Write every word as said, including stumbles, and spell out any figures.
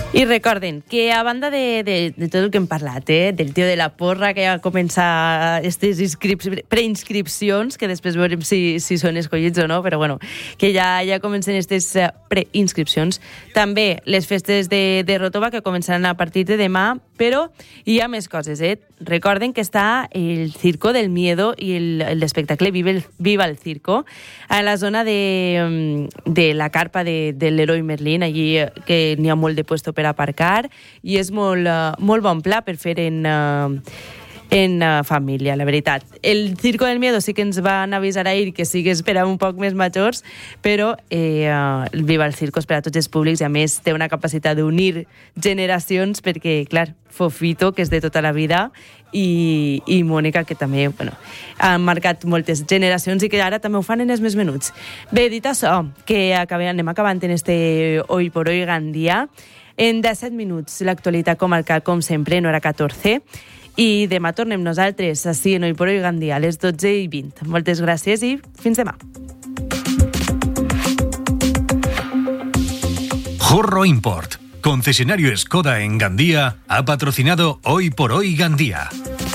I recorden que a banda de, de, de tot el que hem parlat, eh, del tio de la porra que ja comença aquestes preinscripcions, que després veurem si, si són escollits o no, però bueno, que ja, ja comencen aquestes preinscripcions. També les festes de, de Ròtova, que començaran a partir de demà, però hi ha més coses, eh? Recorden que està el Circo del Miedo i l'espectacle Viva el, Viva el Circo a la zona de, de la carpa de, de l'Heroi Merlín, allí que n'hi ha molt de puesto per aparcar, i és molt, uh, molt bon pla per fer en, uh, en uh, família, la veritat. El Circo del Miedo sí que ens van avisar ahir que sí que és per a un poc més majors, però eh, uh, el Viva el Circo és per a tots els públics i a més té una capacitat d'unir generacions perquè, clar, Fofito, que és de tota la vida, i, i Mònica, que també bueno, han marcat moltes generacions i que ara també ho fan en els més menuts. Bé, dit això, que acabem, anem acabant en este Hoy por Hoy Gandia. En disset minuts, l'actualitat comarcal, com sempre, en hora catorze. I demà tornem nosaltres, així en Hoy por Hoy Gandia, a les dotze i vint. Moltes gràcies i fins demà. Jorro Import, concesionario Skoda en Gandía, ha patrocinado Hoy por Hoy Gandía.